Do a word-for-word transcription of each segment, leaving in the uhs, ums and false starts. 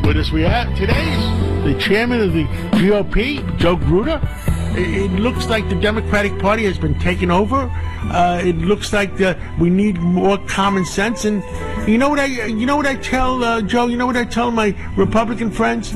With us we have today is the chairman of the G O P, Joe Gruda. It, it looks like the Democratic Party has been taken over. Uh, it looks like the, we need more common sense. And you know what I, you know what I tell uh, Joe? You know what I tell my Republican friends?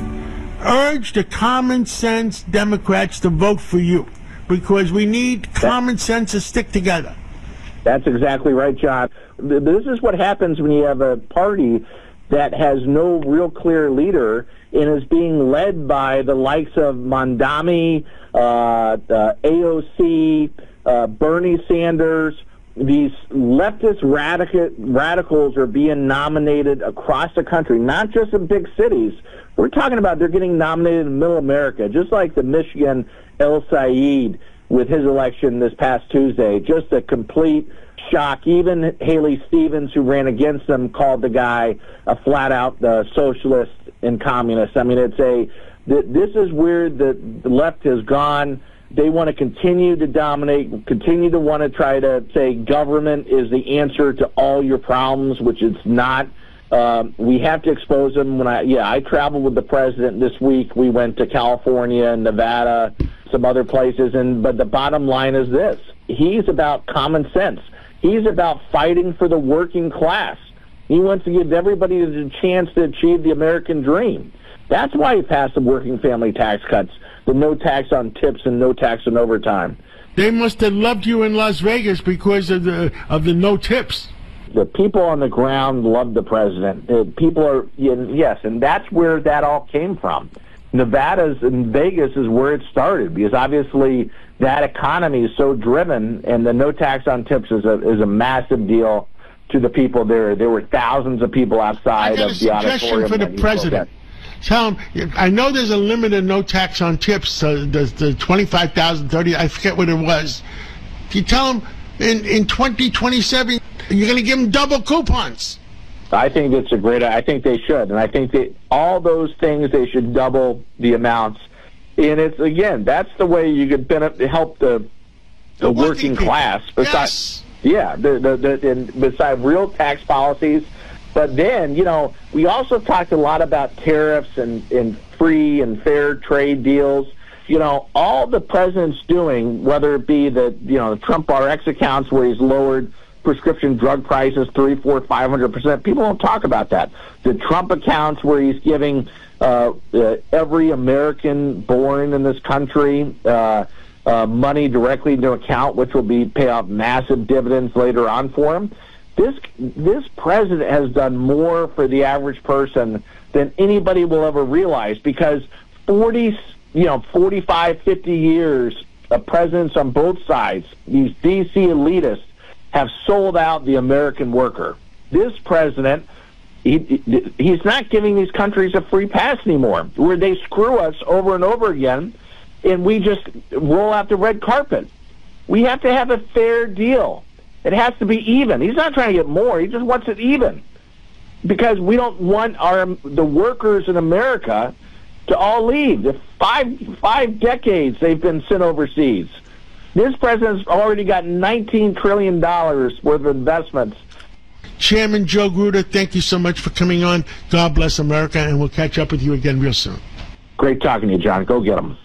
Urge the common sense Democrats to vote for you, because we need common sense to stick together. That's exactly right, John. This is what happens when you have a party that has no real clear leader and is being led by the likes of Mondami, uh, uh, A O C, uh, Bernie Sanders. These leftist radical, radicals are being nominated across the country, not just in big cities. We're talking about they're getting nominated in middle America, just like the Michigan El Said with his election this past Tuesday. Just a complete shock. Even Haley Stevens, who ran against him, called the guy a flat-out uh, socialist and communist. I mean, it's a th- this is where the, the left has gone. They want to continue to dominate, continue to want to try to say government is the answer to all your problems, which it's not. Um, we have to expose them. When I yeah, I traveled with the president this week. We went to California and Nevada, some other places, and but the bottom line is this: he's about common sense. He's about fighting for the working class. He wants to give everybody the chance to achieve the American dream. That's why he passed the working family tax cuts, the no tax on tips and no tax on overtime. They must have loved you in Las Vegas because of the of the no tips. The people on the ground love the president. The people are, yes, and that's where that all came from. Nevada's and Vegas is where it started, because obviously that economy is so driven, and the no tax on tips is a is a massive deal to the people there. There were thousands of people outside of the auditorium. I got a suggestion for the president. Tell him, I know there's a limit of no tax on tips, uh, the, the twenty-five thousand, thirty, I forget what it was. You tell him in, in twenty twenty-seven, you're going to give them double coupons. I think it's a great, I think they should. And I think that all those things, they should double the amounts. And it's, again, that's the way you could benefit, help the, the, the working working class. Besides, yes. Yeah, the, the, the, and besides real tax policies. But then, you know, we also talked a lot about tariffs and, and free and fair trade deals. You know, all the president's doing, whether it be the, you know, the Trump R X accounts where he's lowered prescription drug prices three, four, five hundred percent. People don't talk about that. The Trump accounts where he's giving uh, uh, every American born in this country uh, uh, money directly into account, which will be pay out massive dividends later on for him. This this president has done more for the average person than anybody will ever realize, because forty, you know, forty-five, fifty years of presidents on both sides, these D C elitists, have sold out the American worker. This president, he, he's not giving these countries a free pass anymore, where they screw us over and over again, and we just roll out the red carpet. We have to have a fair deal. It has to be even. He's not trying to get more. He just wants it even, because we don't want our the workers in America to all leave. The five five decades they've been sent overseas. This president's already got nineteen trillion dollars worth of investments. Chairman Joe Gruda, thank you so much for coming on. God bless America, and we'll catch up with you again real soon. Great talking to you, John. Go get them.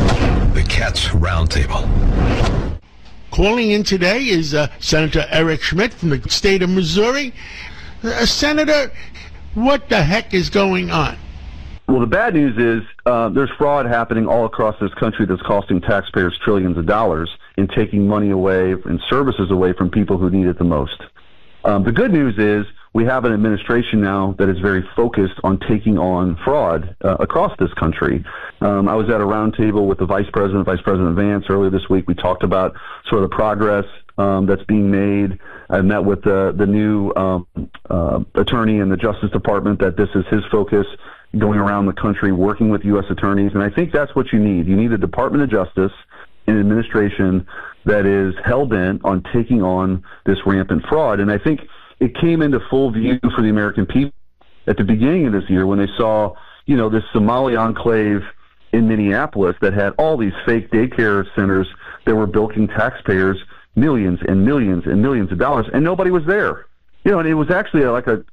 The Cats Roundtable. Calling in today is uh, Senator Eric Schmidt from the state of Missouri. Uh, Senator, what the heck is going on? Well, the bad news is uh, there's fraud happening all across this country that's costing taxpayers trillions of dollars and taking money away and services away from people who need it the most. Um, the good news is we have an administration now that is very focused on taking on fraud uh, across this country. Um, I was at a roundtable with the Vice President, Vice President Vance, earlier this week. We talked about sort of the progress um, that's being made. I met with the, the new um, uh, attorney in the Justice Department, that this is his focus, going around the country working with U S attorneys. And I think that's what you need. You need a Department of Justice and administration that is hell-bent on taking on this rampant fraud. And I think it came into full view for the American people at the beginning of this year when they saw, you know, this Somali enclave in Minneapolis that had all these fake daycare centers that were bilking taxpayers millions and millions and millions of dollars, and nobody was there. You know, and it was actually like a